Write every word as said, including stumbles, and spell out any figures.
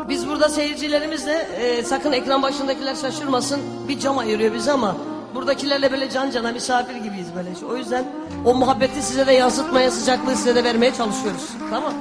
Biz burada seyircilerimizle e, sakın ekran başındakiler şaşırmasın. Bir cam ayırıyor bizi ama buradakilerle böyle can cana misafir gibiyiz böyle. O yüzden o muhabbeti size de yansıtmaya, sıcaklığı size de vermeye çalışıyoruz. Tamam.